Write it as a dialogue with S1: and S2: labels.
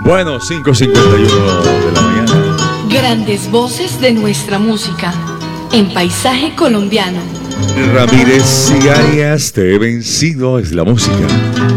S1: Bueno, 5:51 de la mañana.
S2: Grandes voces de nuestra música en Paisaje Colombiano.
S1: Ramírez y Arias, te he vencido, es la música.